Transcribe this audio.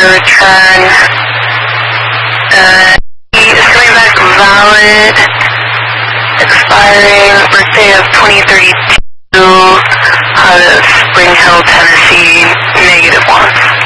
return. He is coming back valid, expiring birthday of 2032, out of Spring Hill, Tennessee, -1.